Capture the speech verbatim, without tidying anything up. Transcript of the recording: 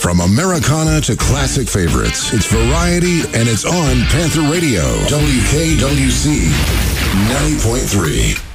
From Americana to classic favorites, it's variety and it's on Panther Radio. W K W C ninety point three.